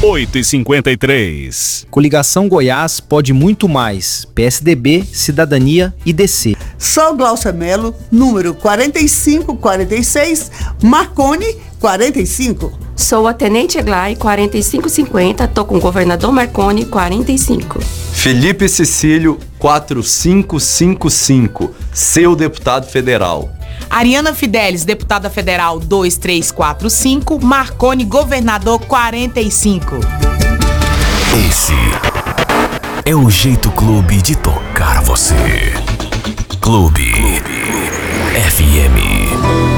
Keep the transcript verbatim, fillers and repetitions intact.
oito e cinquenta e três. Coligação Goiás pode muito mais. P S D B, Cidadania e D C. Sou Glaucia Melo, número quarenta e cinco quarenta e seis, Marconi quarenta e cinco. Sou a Tenente Eglai, quarenta e cinco cinquenta, tô com o governador Marconi, quarenta e cinco. Felipe Cecílio, quatro cinco cinco cinco, seu deputado federal. Ariana Fidelis, deputada federal dois três quatro cinco, Marconi, governador quarenta e cinco. Esse é o Jeito Clube de tocar você. Clube, Clube. F M.